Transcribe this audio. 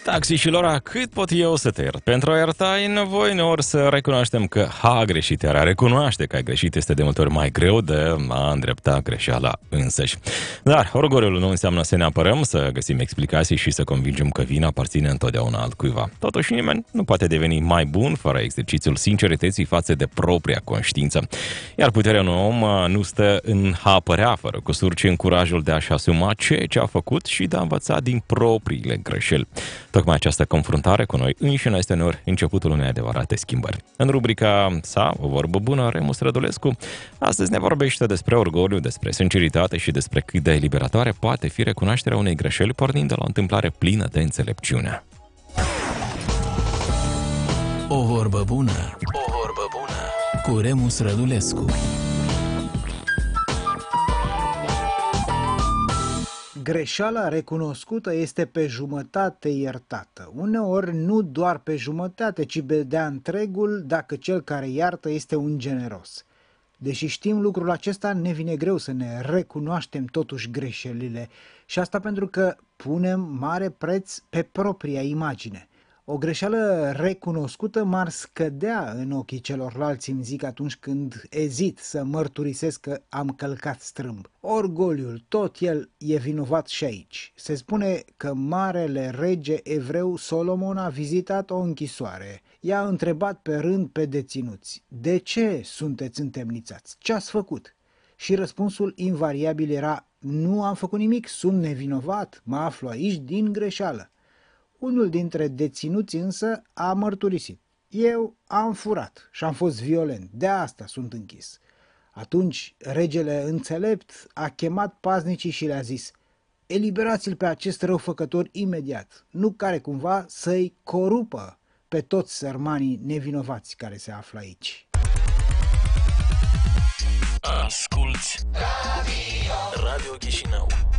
Taxișilor, cât pot eu să te iert? Pentru a ierta e nevoie uneori să recunoaștem că a greșit, iar a recunoaște că ai greșit este de multe ori mai greu de a îndrepta greșeala însăși. Dar orgoliul nu înseamnă să ne apărăm, să găsim explicații și să convingem că vina aparține întotdeauna altcuiva. Totuși nimeni nu poate deveni mai bun fără exercițiul sincerității față de propria conștiință. Iar puterea unui om nu stă în a apărea fără cusur, ci în curajul de a-și asuma ceea ce a făcut și de a învăța din propriile greșeli. Tocmai această confruntare cu noi înșine este uneori începutul unei adevărate schimbări. În rubrica sa, O vorbă bună, Remus Rădulescu astăzi ne vorbește despre orgoliu, despre sinceritate și despre cât de eliberatoare poate fi recunoașterea unei greșeli pornind de la o întâmplare plină de înțelepciune. O vorbă bună, o vorbă bună cu Remus Rădulescu. Greșeala recunoscută este pe jumătate iertată. Uneori nu doar pe jumătate, ci de-a întregul dacă cel care iartă este un generos. Deși știm lucrul acesta, ne vine greu să ne recunoaștem totuși greșelile și asta pentru că punem mare preț pe propria imagine. O greșeală recunoscută m-ar scădea în ochii celorlalți, îmi zic atunci când ezit să mărturisesc că am călcat strâmb. Orgoliul, tot el e vinovat și aici. Se spune că marele rege evreu Solomon a vizitat o închisoare. I-a întrebat pe rând pe deținuți: de ce sunteți întemnițați? Ce ați făcut? Și răspunsul invariabil era: nu am făcut nimic, sunt nevinovat, mă aflu aici din greșeală. Unul dintre deținuți însă a mărturisit: eu am furat și am fost violent, de asta sunt închis. Atunci regele înțelept a chemat paznicii și le-a zis: eliberați-l pe acest răufăcător imediat, nu care cumva să-i corupă pe toți sărmanii nevinovați care se află aici. Asculți Radio Chișinău.